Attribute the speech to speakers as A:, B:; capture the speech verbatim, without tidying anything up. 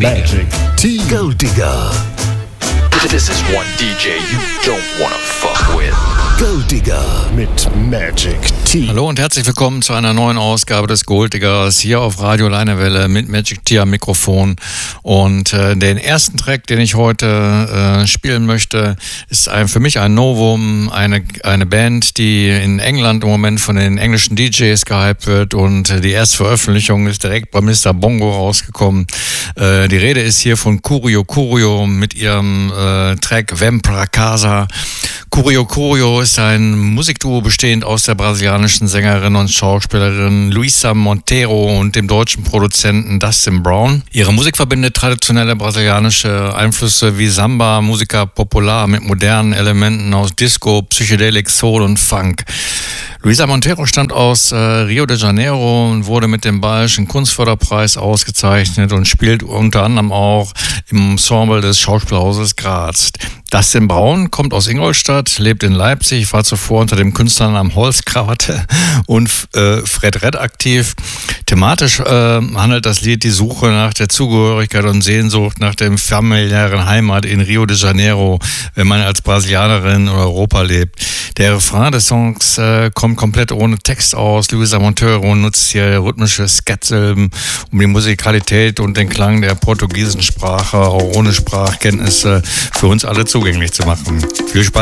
A: Magic T.
B: Gold Digger.
C: This is one D J you don't wanna fuck with.
B: Gold Digger
A: mit Magic T.
D: Hallo und herzlich willkommen zu einer neuen Ausgabe des Gold Diggers hier auf Radio Leinewelle mit Magic T am Mikrofon. Und äh, den ersten Track, den ich heute äh, spielen möchte, ist ein, für mich ein Novum, eine, eine Band, die in England im Moment von den englischen D Js gehypt wird, und äh, die erste Veröffentlichung ist direkt bei Mister Bongo rausgekommen. Äh, die Rede ist hier von Curio Curio mit ihrem äh, Track Vem Pra Casa. Curio Curio ist ein Musikduo bestehend aus der brasilianischen Sängerin und Schauspielerin Luisa Monteiro und dem deutschen Produzenten Dustin Brown. Ihre Musik verbindet traditionelle brasilianische Einflüsse wie Samba, Musica Popular mit modernen Elementen aus Disco, Psychedelic, Soul und Funk. Luisa Monteiro stammt aus äh, Rio de Janeiro und wurde mit dem Bayerischen Kunstförderpreis ausgezeichnet und spielt unter anderem auch im Ensemble des Schauspielhauses Graz. Dustin Brown kommt aus Ingolstadt, lebt in Leipzig, war zuvor unter dem Künstlernamen Holzkrawatte und äh, Fred Red aktiv. Thematisch äh, handelt das Lied die Suche nach der Zugehörigkeit und Sehnsucht nach der familiären Heimat in Rio de Janeiro, wenn man als Brasilianerin in Europa lebt. Der Refrain des Songs äh, kommt komplett ohne Text aus. Luisa Monteiro nutzt hier rhythmische Skat-Silben, um die Musikalität und den Klang der portugiesischen Sprache auch ohne Sprachkenntnisse für uns alle zugänglich zu machen. Viel Spaß!